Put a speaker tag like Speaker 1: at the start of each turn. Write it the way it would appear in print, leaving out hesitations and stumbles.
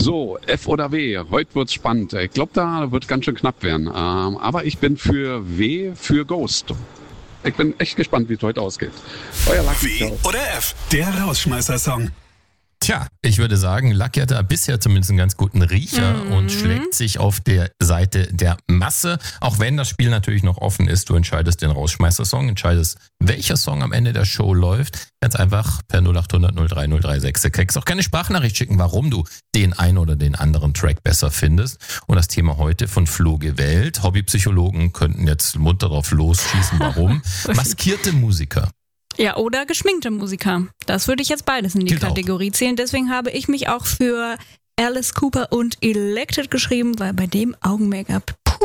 Speaker 1: So, F oder W, heute wird's spannend. Ich glaube, da wird ganz schön knapp werden. Aber ich bin für W, für Ghost. Ich bin echt gespannt, wie es heute ausgeht. Euer Lucky.
Speaker 2: W oder F, der Rausschmeißer-Song.
Speaker 3: Tja, ich würde sagen, Lucky hat da bisher zumindest einen ganz guten Riecher und schlägt sich auf der Seite der Masse. Auch wenn das Spiel natürlich noch offen ist, du entscheidest den Rausschmeißer-Song, entscheidest, welcher Song am Ende der Show läuft. Ganz einfach per 0800 03 036. Du kriegst auch keine Sprachnachricht schicken, warum du den einen oder den anderen Track besser findest. Und das Thema heute von Flo gewählt. Hobbypsychologen könnten jetzt munter drauf losschießen, warum. Maskierte Musiker.
Speaker 4: Ja, oder geschminkte Musiker. Das würde ich jetzt beides in die
Speaker 3: Gilt
Speaker 4: Kategorie zählen. Deswegen habe ich mich auch für Alice Cooper und Elected geschrieben, weil bei dem Augen-Make-up